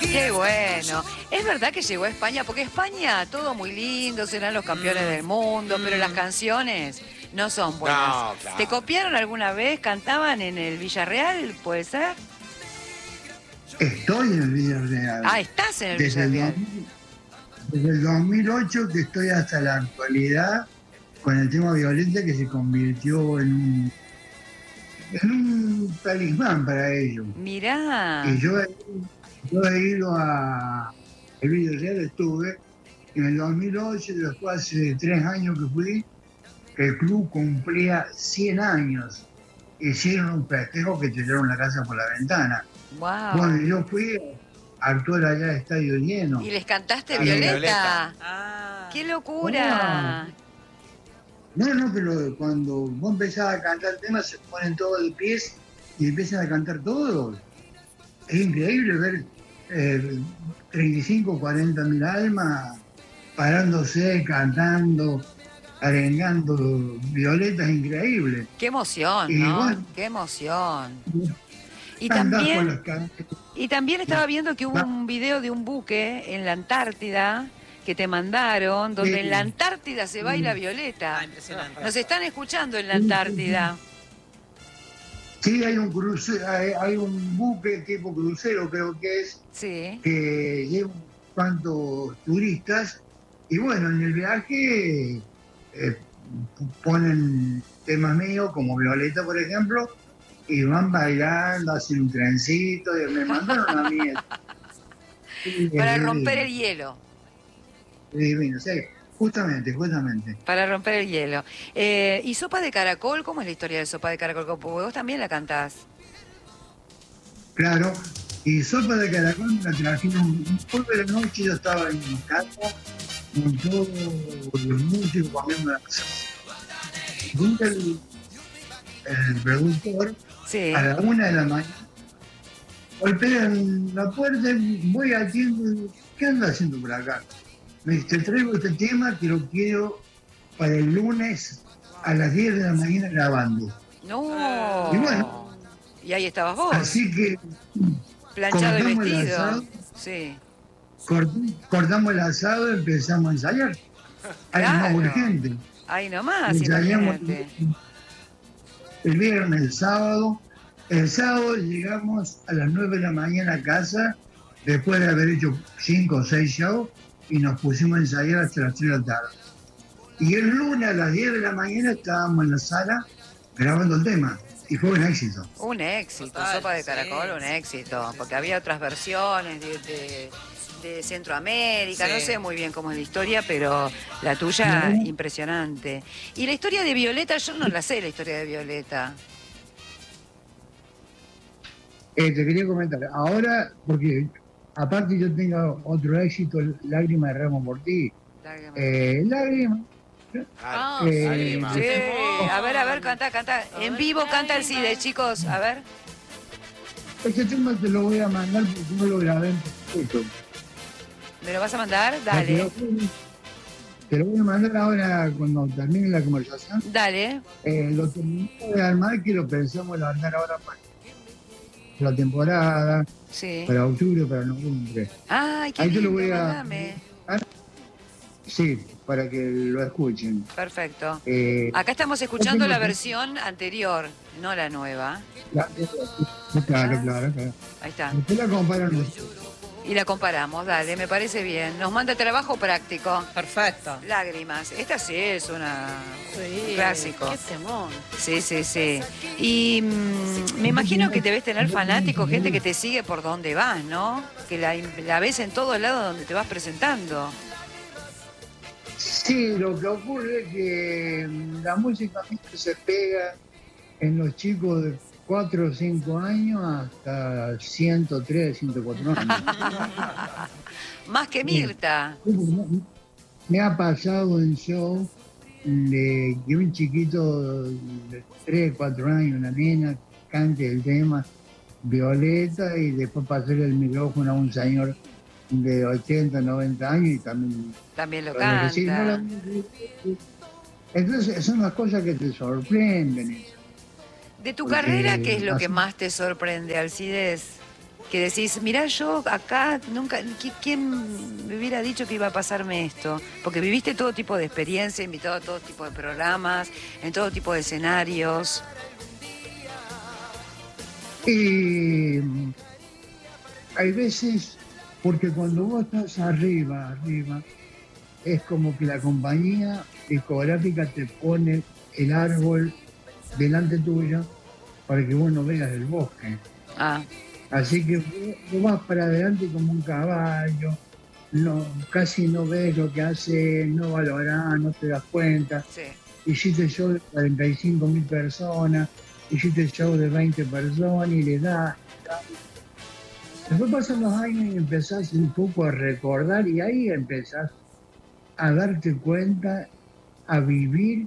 Qué bueno. Es verdad que llegó a España, porque España, todo muy lindo, serán los campeones del mundo, pero las canciones no son buenas. No, ¿Te claro. copiaron alguna vez? ¿Cantaban en el Villarreal? ¿Puede ser? Estoy en el Villarreal. Ah, estás en el Desde el, Villarreal. 2000 desde el 2008 que estoy hasta la actualidad con el tema Violeta que se convirtió en un talismán para ellos. Mirá. Y yo he ido a el Villarreal, estuve en el 2008 y después hace 3 años que fui, el club cumplía 100 años. Hicieron un festejo que tiraron la casa por la ventana. Bueno, Wow. yo fui a actuar allá al estadio lleno. ¿Y les cantaste Claro, Violeta? Violeta. Ah. ¡Qué Ah, locura! no, pero cuando vos empezás a cantar temas se ponen todos de pies y empiezan a cantar todos. Es increíble ver 35, 40 mil almas parándose, cantando, arengando. Violeta es increíble. ¡Qué emoción, Y ¿no? bueno, ¡Qué emoción! Y cantar con también, las canciones. y también estaba viendo que hubo un video de un buque en la Antártida que te mandaron, donde en la Antártida se baila Violeta. Ah, impresionante. Nos están escuchando en la Antártida. Sí, hay un crucero, hay un buque tipo crucero, creo que es, Sí. que lleva unos cuantos turistas y bueno, en el viaje ponen temas míos como Violeta, por ejemplo, y van bailando, hacen un trencito y me mandaron a mí. Sí, Para romper el hielo. es divino, sí, justamente. Para romper el hielo. ¿Y Sopa de Caracol? ¿Cómo es la historia de Sopa de Caracol? Porque vos también la cantás. Claro, y sopa de caracol me la trajeron un poco de la noche, yo estaba en mi casa con todos los músicos comiendo la casa. Vino el productor Sí. a la 1 de la mañana, golpean la puerta, voy al tiempo, ¿qué anda haciendo por acá? Me dice, te traigo este tema que lo quiero para el lunes a las 10 de la mañana grabando. No. Y bueno, Y ahí estabas vos, así que planchado y cortamos el vestido. asado, Sí. cortamos el asado y empezamos a ensayar. Hay más Claro. urgente. Ahí nomás, Ensayamos imagínate. el viernes, el sábado. El sábado llegamos a las 9 de la mañana a casa, después de haber hecho 5 o 6 shows, y nos pusimos a ensayar hasta las 3 de la tarde. Y el lunes a las 10 de la mañana estábamos en la sala grabando el tema. Y fue un éxito. Un éxito, Total, Sopa de sí, Caracol, un sí. éxito. Porque había otras versiones de Centroamérica, Sí. no sé muy bien cómo es la historia, pero la tuya, impresionante. Y la historia de Violeta, yo no la sé, la historia de Violeta. Te quería comentar, ahora, porque aparte yo tengo otro éxito, Lágrima de Ramo por ti. Lágrima. Ah, Lágrima. Sí, temón. a ver, canta. En vivo canta el CIDE, chicos, a ver. Este tema te lo voy a mandar porque no lo grabé en perfecto. ¿Me lo vas a mandar? Dale, Te lo voy a mandar ahora cuando termine la conversación. dale. Lo terminé de armar que lo pensamos largar ahora para la temporada, Sí. para octubre, para noviembre. Ay, qué Ahí te lo lindo, voy a... mandame. Sí, para que lo escuchen. Perfecto. Eh, Acá estamos escuchando la versión anterior, no la nueva. Claro. Ahí está. Después la comparan. Y la comparamos, dale, me parece bien. Nos manda trabajo práctico. Perfecto. Lágrimas. Esta sí es un Sí, clásico. Qué temón. Sí. Y me imagino que debes tener fanáticos, gente que te sigue por donde vas, ¿no? Que la ves en todos lados donde te vas presentando. Sí, lo que ocurre es que la música se pega en los chicos de 4 o 5 años hasta 103, 104 años. Más que Mirta. Me ha pasado en show de que un chiquito de 3, 4 años, una nena, cante el tema Violeta y después pasarle el micrófono a un señor de 80, 90 años y También lo también sí, canta. entonces son las cosas que te sorprenden. De tu Porque carrera, ¿qué es lo que así- más te sorprende, Alcides? Que decís, mirá, yo acá nunca, ¿quién me hubiera dicho que iba a pasarme esto? Porque viviste todo tipo de experiencia, invitado a todo tipo de programas, en todo tipo de escenarios. Y hay veces, porque cuando vos estás arriba, es como que la compañía discográfica te pone el árbol delante tuyo para que vos no veas el bosque. Ah, Así que vos vas para adelante como un caballo, no, casi no ves lo que hace, no valorás, no te das cuenta. sí. Hiciste show de 45.000 personas, hiciste show de 20 personas y le das. Después pasan los años y empezás un poco a recordar y ahí empezás a darte cuenta, a vivir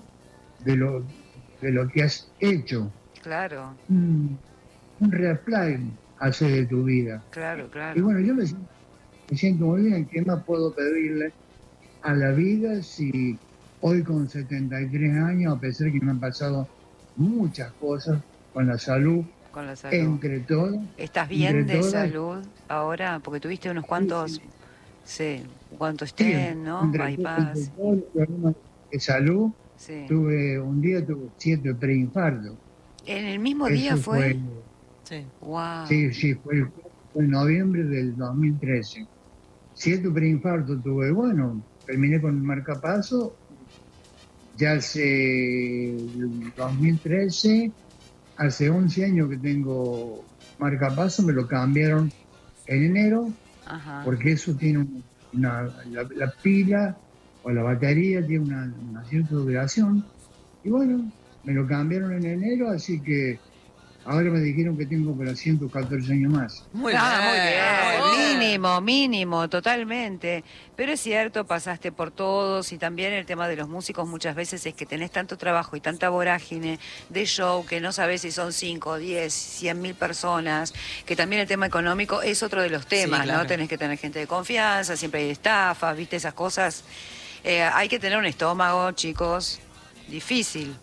de lo que has hecho. Claro, Un replay hace de tu vida. claro, Y claro. bueno, yo me siento muy bien. ¿Qué más puedo pedirle a la vida si hoy con 73 años, a pesar de que me han pasado muchas cosas con la salud, Con la salud. entre todas, ¿Estás bien entre de todas, salud ahora? Porque tuviste unos cuantos, sí, sí, cuantos sí, estén, ¿no? entre Bypass. todos los problemas de salud, Sí. un día tuve 7 preinfartos. ¿En el mismo día Eso fue, Sí. Wow. sí, fue en noviembre del 2013. 7 preinfartos tuve. Bueno, terminé con el marcapaso. Ya hace el 2013, hace 11 años que tengo marcapaso, me lo cambiaron en enero, Ajá. porque eso tiene la pila o la batería tiene una cierta duración. Y bueno, me lo cambiaron en enero, así que ahora me dijeron que tengo para 114 años más. Muy Muy bien. bien. Mínimo, totalmente. Pero es cierto, pasaste por todos y también el tema de los músicos muchas veces es que tenés tanto trabajo y tanta vorágine de show que no sabés si son 5, 10, 100.000 personas, que también el tema económico es otro de los temas, claro. ¿no? Tenés que tener gente de confianza, siempre hay estafas, viste, esas cosas. Hay que tener un estómago, chicos, difícil.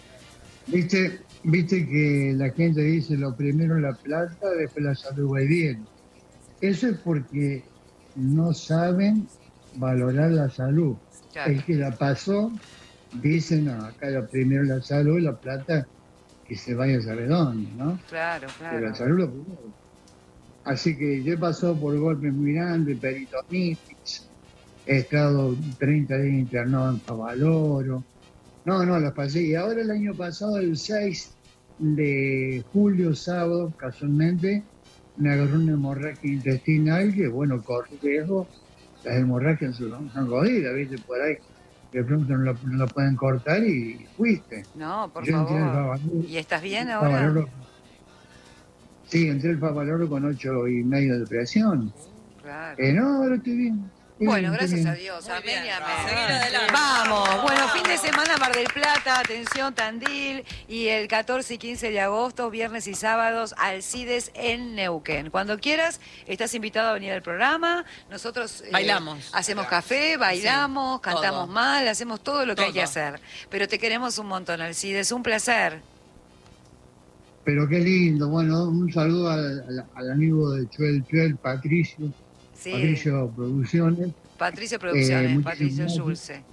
Viste que la gente dice lo primero la plata, después la salud va bien. Eso es porque no saben valorar la salud. Claro. El que la pasó dice, no, acá lo primero la salud, la plata, que se vaya a saber dónde, ¿no? Claro, Pero claro. la salud lo primero. Así que yo he pasado por golpes muy grandes, peritonitis, he estado 30 días internado en Favaloro. No, las pasé. Y ahora el año pasado, el 6 de julio, sábado, casualmente, me agarró una hemorragia intestinal que, bueno, corre riesgo. Las hemorragias son jodidas, ¿viste? Por ahí de pronto no la pueden cortar y fuiste. No, por Yo entré al favor. Favaloro. ¿Y estás bien ahora? Favaloro. Sí, entré al Favaloro con 8,5 de presión. Claro. No, ahora estoy bien. Bueno, gracias a Dios. Dios. Muy Amén bien, y amén. seguir adelante. Vamos. Bueno, fin de semana Mar del Plata, atención Tandil, y el 14 y 15 de agosto, viernes y sábados, Alcides en Neuquén. Cuando quieras, estás invitado a venir al programa. Nosotros Bailamos. hacemos café, bailamos, Sí, cantamos todo. mal, hacemos todo lo que hay que Todo. hacer. Pero te queremos un montón, Alcides. Un placer. Pero qué lindo. Bueno, un saludo al amigo de Chuel, Patricio. Sí. Patricio Producciones. Patricio Producciones, muchísimas Patricio gracias. Schulze.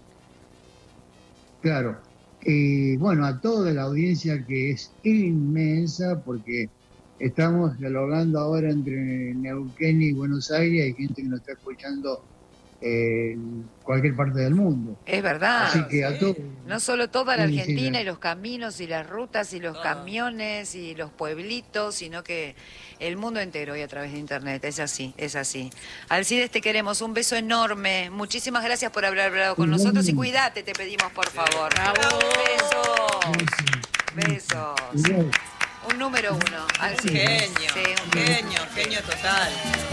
Claro. Y bueno, a toda la audiencia que es inmensa, porque estamos dialogando ahora entre Neuquén y Buenos Aires, hay gente que nos está escuchando en cualquier parte del mundo. Es verdad. Así que a todos. No solo toda la Sí, sí, Argentina sí. y los caminos y las rutas y los Todo. camiones y los pueblitos, sino que el mundo entero hoy a través de internet. Es así, es así. Alcides, te queremos. Un beso enorme. Muchísimas gracias por haber hablado con nosotros y cuídate, te pedimos, por favor. Bravo. Besos. Besos. Igual. Un número 1. Alcides. Genio, Sí, un genio. genio total.